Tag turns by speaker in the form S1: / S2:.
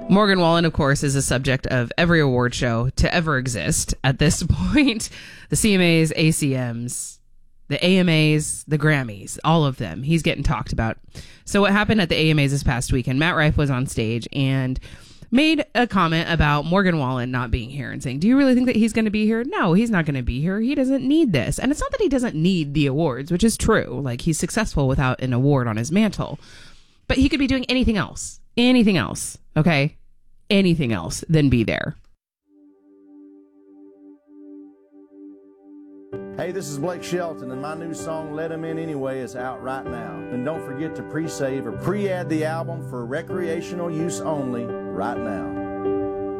S1: Morgan Wallen, of course, is a subject of every award show to ever exist at this point. The CMAs, ACMs, the AMAs, the Grammys, all of them. He's getting talked about. So what happened at the AMAs this past weekend, Matt Rife was on stage and made a comment about Morgan Wallen not being here and saying, do you really think that he's going to be here? No, he's not going to be here. He doesn't need this. And it's not that he doesn't need the awards, which is true. Like, he's successful without an award on his mantle. But he could be doing anything else. Anything else. Okay? Anything else than be there.
S2: Hey, this is Blake Shelton, and my new song, Let 'Em In Anyway, is out right now. And don't forget to pre-save or pre-add the album for recreational use only right now.